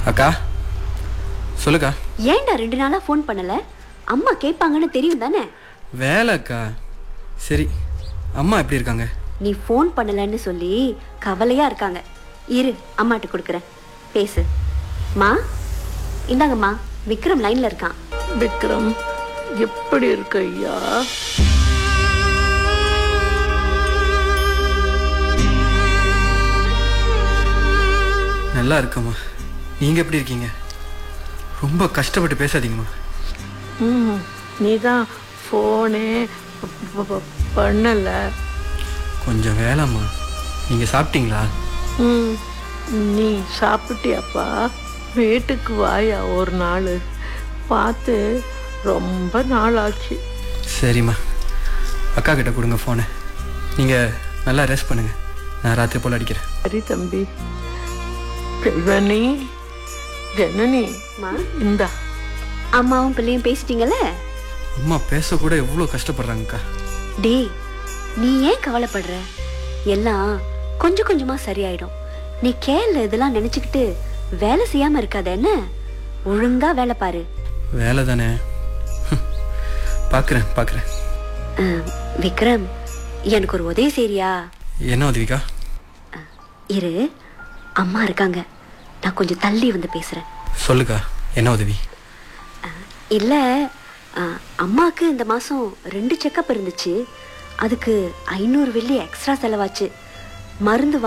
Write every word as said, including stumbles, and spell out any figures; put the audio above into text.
அக்கா சொல்லுக்கா. ஏன்டா ரெண்டு நாளா ஃபோன் பண்ணல? அம்மா கேட்பாங்கன்னு தெரியும் தானே? வேலை அக்கா. சரி, அம்மா எப்படி இருக்காங்க? நீ ஃபோன் பண்ணலன்னு சொல்லி கவலையா இருக்காங்க. இரு, அம்மாட்ட கொடுக்குறேன், பேசு. மா, இந்தாங்கம்மா, விக்ரம் லைன்ல இருக்கான். விக்ரம் எப்படி இருக்க ஐயா? நல்லா இருக்கம்மா. நீங்க எப்படி இருக்கீங்க? ரொம்ப கஷ்டப்பட்டு பேசாதீங்கம்மா. ம் நீ தான் ஃபோனே பண்ணல. கொஞ்சம் வேலைம்மா. நீங்க சாப்பிட்டீங்களா? ம் நீ சாப்பிட்டியாப்பா? வீட்டுக்கு வாயா ஒரு நாள், பார்த்து ரொம்ப நாள் ஆச்சு. சரிம்மா, அக்கா கிட்ட கொடுங்க ஃபோனை. நீங்க நல்லா ரெஸ்ட் பண்ணுங்க. நான் ராத்திரி போல் அடிக்கிறேன். சரி தம்பி. செல்வனி, ஜனனி, இந்தா. அம்மாவும் பிள்ளையும் பேசிட்டீங்கல்ல? அம்மா பேசக்கூட எவ்வளோ கஷ்டப்படுறாங்கக்கா. டே, நீ ஏன் கவலைப்படுற? எல்லாம் கொஞ்சம் கொஞ்சமா சரியாயிடும். நீ கேள்ல இதெல்லாம் நினைச்சுக்கிட்டு வேலை செய்யாம இருக்காத என்ன? ஒழுங்கா வேலை பாரு. வேலை தானே, பார்க்குறேன் பார்க்குறேன். விக்ரம், எனக்கு ஒரு உதவி செய்றியா? என்ன உதவிக்கா? இரு, அம்மா இருக்காங்க, நான் கொஞ்சம் தள்ளி வந்து பேசுறேன். சொல்லுக்கா, என்ன உதவி? இல்ல, அம்மாவுக்கு இந்த மாசம் ரெண்டு செக்கப் இருந்துச்சு. அதுக்கு ஐநூறு வெள்ளி எக்ஸ்ட்ரா செலவாச்சு. மருந்து